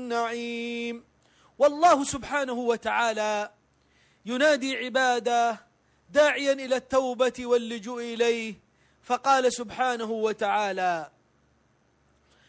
النعيم. والله سبحانه وتعالى ينادي عباده داعيا إلى التوبة واللجوء إليه، فقال سبحانه وتعالى: